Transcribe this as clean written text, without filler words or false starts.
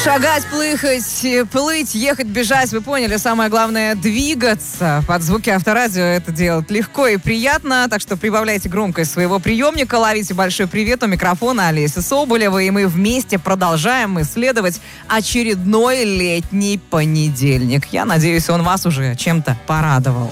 Шагать, плыть, ехать, бежать. Вы поняли, самое главное — двигаться. Под звуки Авторадио это делать легко и приятно. Так что прибавляйте громкость своего приемника, ловите большой привет у микрофона Олеся Соболева. И мы вместе продолжаем исследовать очередной летний понедельник. Я надеюсь, он вас уже чем-то порадовал.